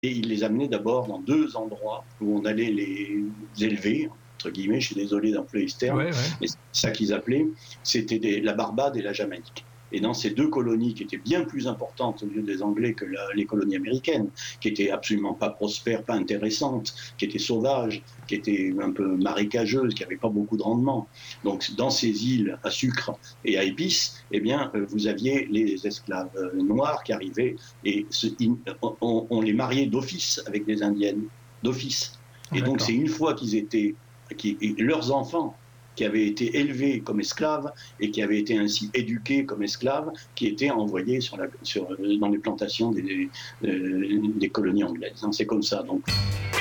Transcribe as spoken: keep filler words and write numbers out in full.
Et il les amenait d'abord dans deux endroits où on allait les élever, entre guillemets, je suis désolé d'employer ce terme, ouais, ouais. mais c'est ça qu'ils appelaient, c'était des, la Barbade et la Jamaïque. Et dans ces deux colonies qui étaient bien plus importantes aux yeux des Anglais que la, les colonies américaines, qui étaient absolument pas prospères, pas intéressantes, qui étaient sauvages, qui étaient un peu marécageuses, qui n'avaient pas beaucoup de rendement. Donc dans ces îles à sucre et à épices, eh bien, vous aviez les esclaves noirs qui arrivaient et se, on, on les mariait d'office avec des indiennes, d'office. Et D'accord. donc c'est une fois qu'ils étaient, qui, leurs enfants, qui avaient été élevés comme esclaves et qui avaient été ainsi éduqués comme esclaves, qui étaient envoyés sur la, sur, dans les plantations des, des, des colonies anglaises. C'est comme ça. Donc.